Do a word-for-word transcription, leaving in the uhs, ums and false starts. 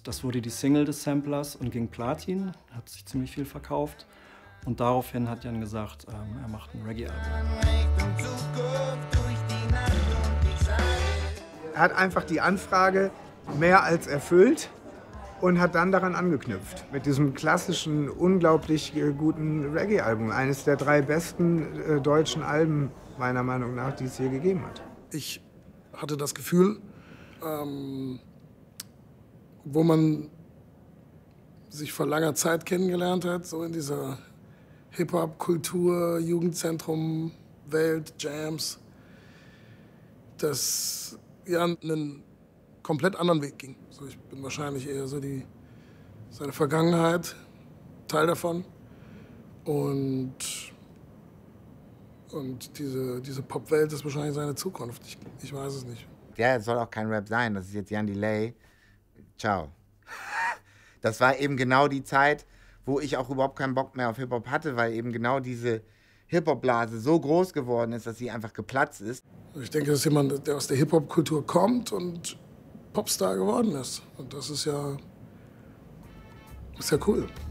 Das wurde die Single des Samplers und ging Platin, hat sich ziemlich viel verkauft. Und daraufhin hat Jan gesagt, ähm, er macht ein Reggae-Album. Er hat einfach die Anfrage mehr als erfüllt und hat dann daran angeknüpft. Mit diesem klassischen, unglaublich guten Reggae-Album. Eines der drei besten äh, deutschen Alben, meiner Meinung nach, die es je gegeben hat. Ich hatte das Gefühl, ähm, wo man sich vor langer Zeit kennengelernt hat, so in dieser Hip-Hop-Kultur, Jugendzentrum, Welt, Jams, dass Jan einen komplett anderen Weg ging. So, ich bin wahrscheinlich eher so die, seine Vergangenheit, Teil davon. Und, und diese, diese Popwelt ist wahrscheinlich seine Zukunft. Ich, ich weiß es nicht. Ja, es soll auch kein Rap sein. Das ist jetzt Jan Delay. Ciao. Das war eben genau die Zeit, wo ich auch überhaupt keinen Bock mehr auf Hip-Hop hatte, weil eben genau diese Hip-Hop-Blase so groß geworden ist, dass sie einfach geplatzt ist. Ich denke, das ist jemand, der aus der Hip-Hop-Kultur kommt und Popstar geworden ist. Und das ist ja, ist ja cool.